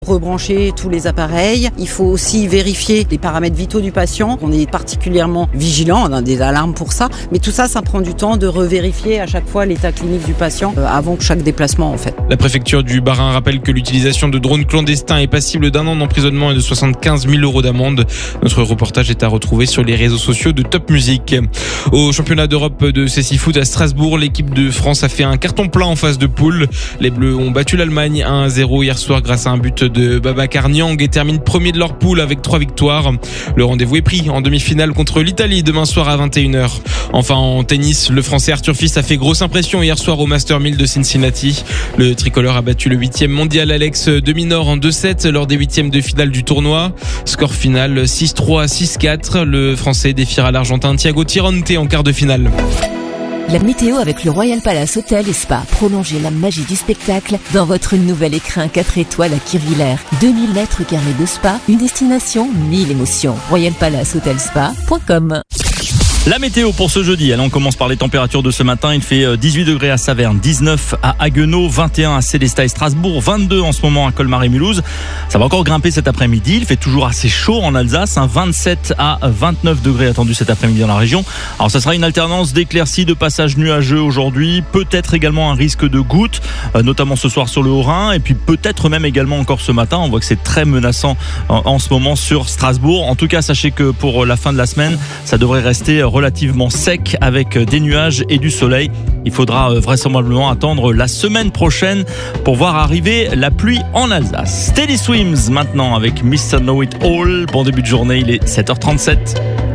rebrancher tous les appareils. Il faut aussi vérifier les paramètres vitaux du patient. On est particulièrement vigilant, on a des alarmes pour ça. Mais tout ça, ça prend du temps de revérifier à chaque fois l'état clinique du patient avant chaque déplacement en fait. La préfecture du Bas-Rhin rappelle que l'utilisation de drones clandestins est passible d'1 an d'emprisonnement et de 75 000 € d'amende. Notre reportage est à retrouver sur les réseaux sociaux de Top Music. Au championnat d'Europe de cécifoot à Strasbourg, l'équipe de France a fait un carton plein en phase de poule. Les Bleus ont battu l'Allemagne 1-0 hier soir grâce à un but de Babacar Niang et terminent premier de leur poule avec 3 victoires. Le rendez-vous est pris en demi-finale contre l'Italie demain soir à 21h. Enfin en tennis, le Français Arthur Fils a fait grosse impression hier soir au Master 1000 de Cincinnati. Le tricolore a battu le 8e mondial Alex de Minaur en 2-7 lors des 8e de finale du tournoi. Score final 6-3, 6-4. Le Français défiera l'Argentin Thiago Tironte en quart de finale. La météo avec le Royal Palace Hotel et Spa. Prolongez la magie du spectacle dans votre nouvel écrin 4 étoiles à Kirvillers. 2000 mètres carrés de spa, une destination, 1000 émotions. royalpalacehotelspa.com. La météo pour ce jeudi, allez, on commence par les températures de ce matin. Il fait 18 degrés à Saverne, 19 à Haguenau, 21 à Célestat et Strasbourg, 22 en ce moment à Colmar et Mulhouse. Ça va encore grimper cet après-midi. Il fait toujours assez chaud en Alsace, 27 à 29 degrés attendus cet après-midi dans la région. Alors ça sera une alternance d'éclaircies, de passages nuageux aujourd'hui, peut-être également un risque de gouttes, notamment ce soir sur le Haut-Rhin, et puis peut-être même également encore ce matin. On voit que c'est très menaçant en ce moment sur Strasbourg. En tout cas, sachez que pour la fin de la semaine, ça devrait rester relativement sec avec des nuages et du soleil. Il faudra vraisemblablement attendre la semaine prochaine pour voir arriver la pluie en Alsace. Teddy Swims maintenant avec Mr. Know It All. Bon début de journée, il est 7h37.